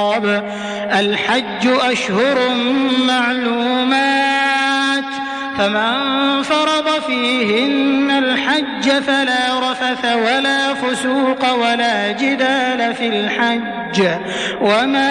الخطاب الحج أشهر معلومات فمن فرض فيهن الحج فلا رفث ولا فسوق ولا جدال في الحج وما